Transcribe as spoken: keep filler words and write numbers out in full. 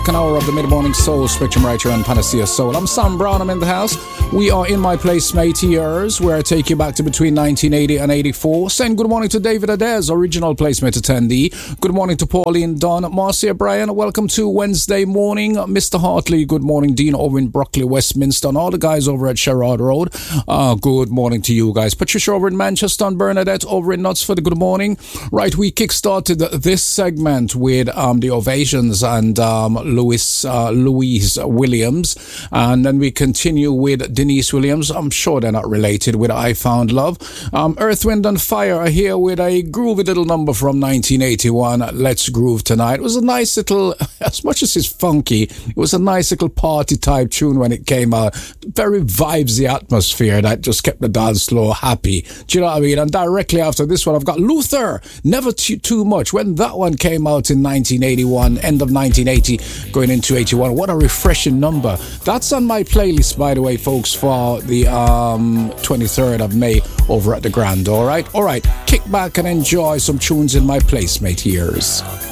An hour of the mid-morning soul spectrum right here on Panacea Soul. I'm Sam Brown, I'm in the house. We are in my place, mate, years, where I take you back to between nineteen eighty and eighty-four. Saying good morning to David Adair's original placemate attendee. Good morning to Pauline Dunn, Marcia Bryan. Welcome to Wednesday morning. Mister Hartley, good morning. Dean Owen, Brockley, Westminster, and all the guys over at Sherrard Road. Uh, good morning to you guys. Patricia over in Manchester and Bernadette over in Knutsford, good morning. Right, we kick-started this segment with um, the Ovations and um, Louis, uh, Louise Williams, and then we continue with Denise Williams. I'm sure they're not related, with I Found Love. Um, Earth, Wind and Fire are here with a groovy little number from nineteen eighty-one, Let's Groove Tonight. It was a nice little, as much as it's funky, it was a nice little party type tune when it came out. Very vibesy atmosphere that just kept the dance floor happy. Do you know what I mean? And directly after this one, I've got Luther, Never Too, too Much. When that one came out in nineteen eighty-one, end of nineteen eighty, going into eighty-one. What a refreshing number. That's on my playlist, by the way, folks, for the um, twenty-third of May over at the Grand. All right? All right. Kick back and enjoy some tunes in my placemate ears.